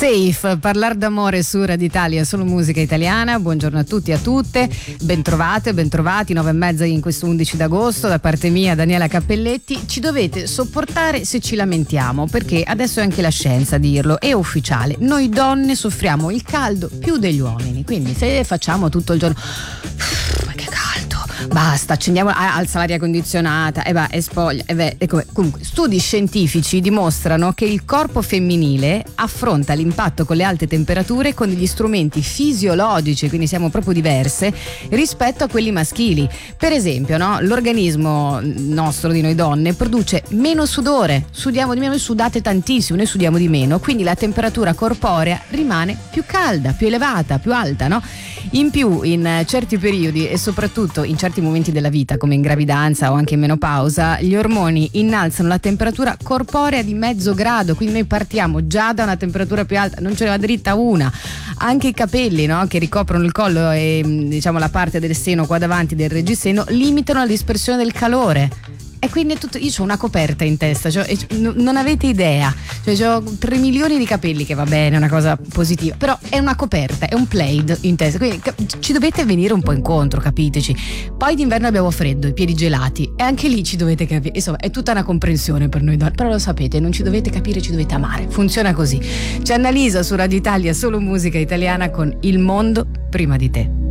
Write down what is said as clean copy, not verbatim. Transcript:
Safe, parlare d'amore su Radio Italia, solo musica italiana. Buongiorno a tutti e a tutte, bentrovate, bentrovati, 9:30 in questo 11 d'agosto, da parte mia Daniela Cappelletti. Ci dovete sopportare se ci lamentiamo, perché adesso è anche la scienza a dirlo, è ufficiale, noi donne soffriamo il caldo più degli uomini, quindi se facciamo tutto il giorno che caldo, basta, accendiamo, alza l'aria condizionata e spoglia comunque studi scientifici dimostrano che il corpo femminile affronta l'impatto con le alte temperature con degli strumenti fisiologici, quindi siamo proprio diverse rispetto a quelli maschili. Per esempio, no? L'organismo nostro di noi donne produce meno sudore, sudiamo di meno, noi sudate tantissimo, noi sudiamo di meno, quindi la temperatura corporea rimane più calda, più elevata, più alta, no? In più, in certi periodi e soprattutto in certi momenti della vita, come in gravidanza o anche in menopausa, gli ormoni innalzano la temperatura corporea di mezzo grado, quindi noi partiamo già da una temperatura più alta, non ce ne va dritta una. Anche i capelli, no, che ricoprono il collo e diciamo la parte del seno qua davanti del reggiseno, limitano la dispersione del calore. E quindi è tutto, io ho una coperta in testa, non avete idea, ho 3 milioni di capelli, che va bene, è una cosa positiva, però è una coperta, è un plaid in testa, quindi ci dovete venire un po' incontro, capiteci. Poi d'inverno abbiamo freddo, i piedi gelati, e anche lì ci dovete capire, insomma è tutta una comprensione per noi donne, però lo sapete, non ci dovete capire, ci dovete amare, funziona così. C'è Annalisa su Radio Italia, solo musica italiana con Il mondo prima di te.